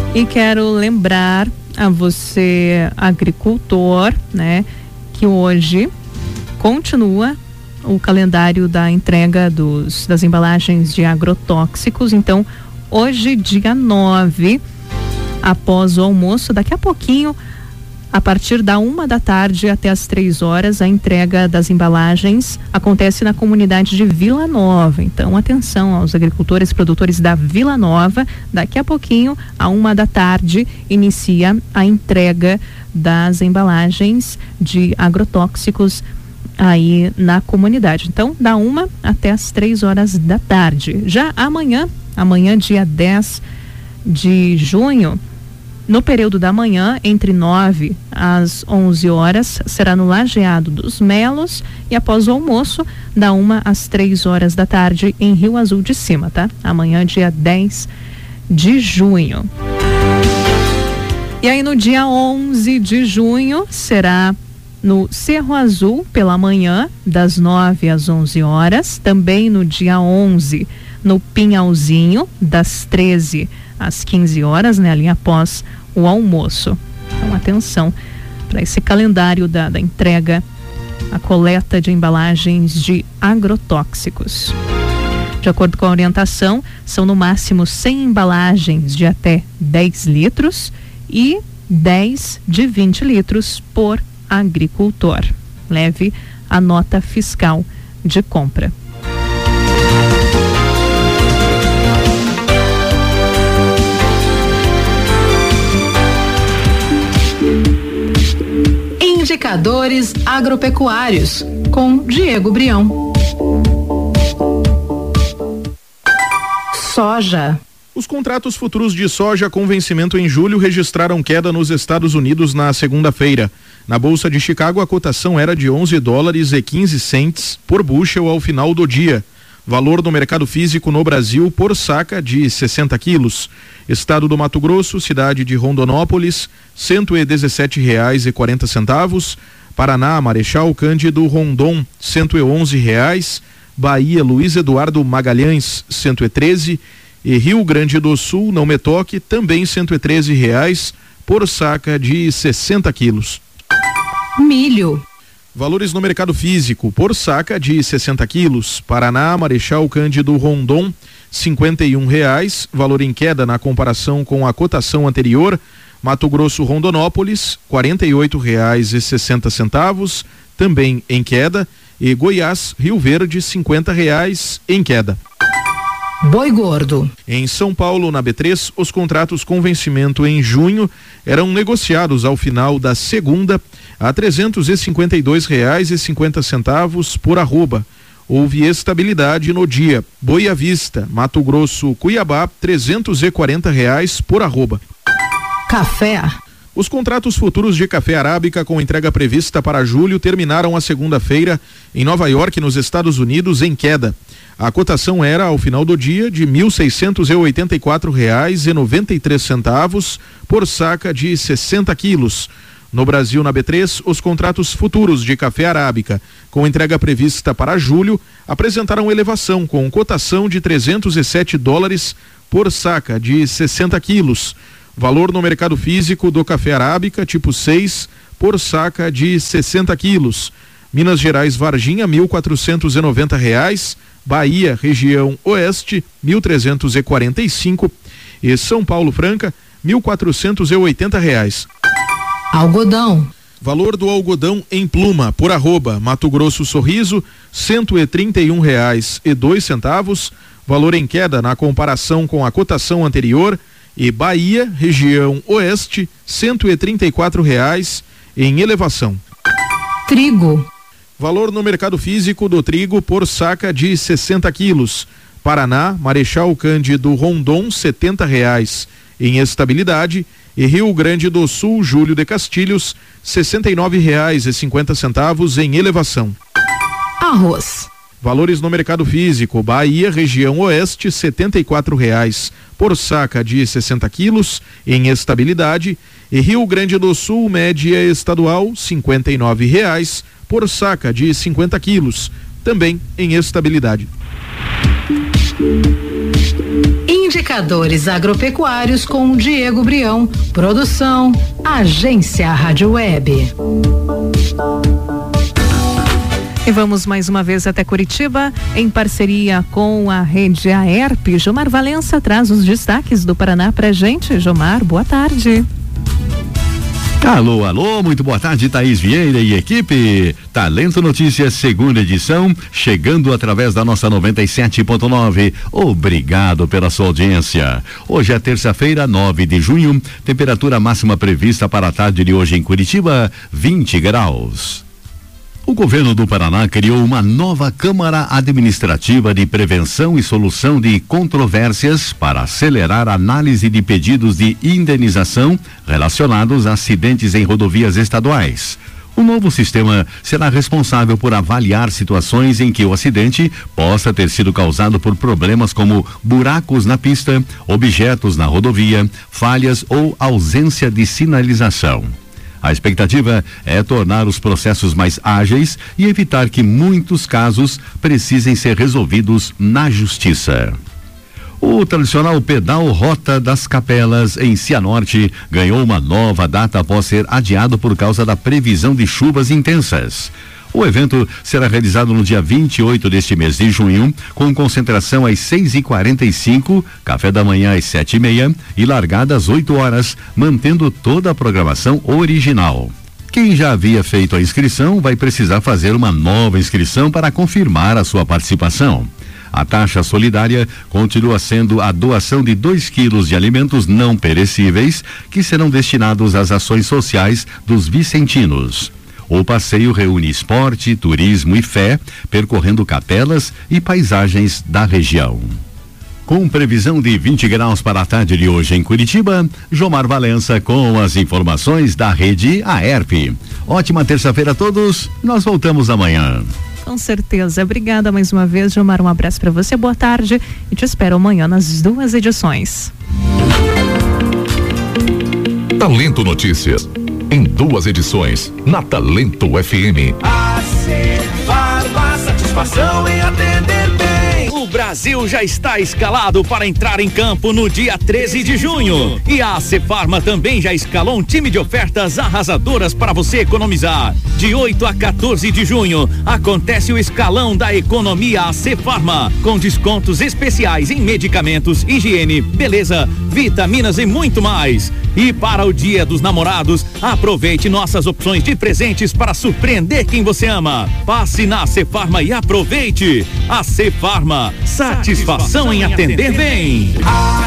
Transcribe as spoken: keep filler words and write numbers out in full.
E quero lembrar a você, agricultor, né, que hoje continua o calendário da entrega dos, das embalagens de agrotóxicos. Então, hoje, dia nove, após o almoço, daqui a pouquinho, a partir da uma da tarde até as três horas, a entrega das embalagens acontece na comunidade de Vila Nova. Então, atenção aos agricultores e produtores da Vila Nova. Daqui a pouquinho, à uma da tarde, inicia a entrega das embalagens de agrotóxicos aí na comunidade. Então, da uma até as três horas da tarde. Já amanhã, amanhã, dia dez de junho, no período da manhã, entre nove às onze horas, será no Lajeado dos Melos, e após o almoço, da uma às três horas da tarde, em Rio Azul de Cima, tá? Amanhã, dia dez de junho. E aí, no dia onze de junho, será no Cerro Azul, pela manhã, das nove às onze horas. Também no dia onze, no Pinhalzinho, das treze às quinze horas, né? Ali após o almoço. Então, atenção para esse calendário da, da entrega, a coleta de embalagens de agrotóxicos. De acordo com a orientação, são no máximo cem embalagens de até dez litros e dez de vinte litros por agricultor. Leve a nota fiscal de compra. Indicadores agropecuários, com Diego Brião. Soja. Os contratos futuros de soja com vencimento em julho registraram queda nos Estados Unidos na segunda-feira. Na Bolsa de Chicago, a cotação era de onze dólares e quinze centes por bushel ao final do dia. Valor do mercado físico no Brasil por saca de sessenta quilos. Estado do Mato Grosso, cidade de Rondonópolis, cento e dezessete reais e quarenta centavos. Paraná, Marechal Cândido Rondon, cento e onze reais. Bahia, Luiz Eduardo Magalhães, cento e treze. E Rio Grande do Sul, Não Me Toque, também cento e treze reais por saca de sessenta quilos. Milho. Valores no mercado físico por saca de sessenta quilos. Paraná, Marechal Cândido Rondon, cinquenta e um reais, valor em queda na comparação com a cotação anterior. Mato Grosso, Rondonópolis, quarenta e oito reais e sessenta centavos, também em queda. E Goiás, Rio Verde, cinquenta reais, em queda. Boi gordo. Em São Paulo, na B três, os contratos com vencimento em junho eram negociados ao final da segunda a trezentos e cinquenta e dois reais e cinquenta centavos por arroba. Houve estabilidade no dia. Boi à vista, Mato Grosso, Cuiabá, trezentos e quarenta reais por arroba. Café. Os contratos futuros de café arábica com entrega prevista para julho terminaram a segunda-feira em Nova York, nos Estados Unidos, em queda. A cotação era, ao final do dia, de mil seiscentos e oitenta e quatro reais e noventa e três centavos por saca de sessenta quilos. No Brasil, na B três, os contratos futuros de café arábica com entrega prevista para julho apresentaram elevação, com cotação de trezentos e sete dólares por saca de sessenta quilos. Valor no mercado físico do café arábica tipo seis por saca de sessenta quilos. Minas Gerais, Varginha, mil quatrocentos e noventa reais. Bahia, região oeste, mil trezentos e quarenta e cinco. E São Paulo, Franca, mil quatrocentos e oitenta reais. Algodão. Valor do algodão em pluma por arroba. Mato Grosso, Sorriso, cento e trinta e um reais e dois centavos. Valor em queda na comparação com a cotação anterior. E Bahia, região oeste, cento e trinta e quatro reais em elevação. Trigo. Valor no mercado físico do trigo por saca de sessenta quilos. Paraná, Marechal Cândido Rondon, setenta reais em estabilidade. E Rio Grande do Sul, Júlio de Castilhos, sessenta e nove reais e cinquenta centavos em elevação. Arroz. Valores no mercado físico: Bahia, região oeste, setenta e quatro reais por saca de sessenta quilos em estabilidade. E Rio Grande do Sul, média estadual, cinquenta e nove reais por saca de cinquenta quilos, também em estabilidade. Indicadores agropecuários com Diego Brião. Produção Agência Rádio Web. E vamos mais uma vez até Curitiba, em parceria com a rede Aerp. Jomar Valença traz os destaques do Paraná pra gente. Jomar, boa tarde. Alô, alô, muito boa tarde, Thaís Vieira e equipe. Talento Notícias, segunda edição, chegando através da nossa noventa e sete ponto nove. Obrigado pela sua audiência. Hoje é terça-feira, nove de junho, temperatura máxima prevista para a tarde de hoje em Curitiba, vinte graus. O governo do Paraná criou uma nova Câmara Administrativa de Prevenção e Solução de Controvérsias para acelerar a análise de pedidos de indenização relacionados a acidentes em rodovias estaduais. O novo sistema será responsável por avaliar situações em que o acidente possa ter sido causado por problemas como buracos na pista, objetos na rodovia, falhas ou ausência de sinalização. A expectativa é tornar os processos mais ágeis e evitar que muitos casos precisem ser resolvidos na justiça. O tradicional pedal Rota das Capelas em Cianorte ganhou uma nova data após ser adiado por causa da previsão de chuvas intensas. O evento será realizado no dia vinte e oito deste mês de junho, com concentração às seis e quarenta e cinco, café da manhã às sete e meia e largada às oito horas, mantendo toda a programação original. Quem já havia feito a inscrição vai precisar fazer uma nova inscrição para confirmar a sua participação. A taxa solidária continua sendo a doação de dois quilos de alimentos não perecíveis, que serão destinados às ações sociais dos vicentinos. O passeio reúne esporte, turismo e fé, percorrendo capelas e paisagens da região. Com previsão de vinte graus para a tarde de hoje em Curitiba, Jomar Valença com as informações da rede Aerp. Ótima terça-feira a todos, nós voltamos amanhã. Com certeza. Obrigada mais uma vez, Jomar. Um abraço para você, boa tarde e te espero amanhã nas duas edições. Talento Notícias. Em duas edições, na Talento F M. A Cefarma, satisfação em atender bem. O Brasil já está escalado para entrar em campo no dia treze de junho. E a Cefarma também já escalou um time de ofertas arrasadoras para você economizar. De oito a quatorze de junho, acontece o escalão da economia Cefarma, com descontos especiais em medicamentos, higiene, beleza, vitaminas e muito mais. E para o Dia dos Namorados, aproveite nossas opções de presentes para surpreender quem você ama. Passe na Cefarma e aproveite. A Cefarma, satisfação em atender bem.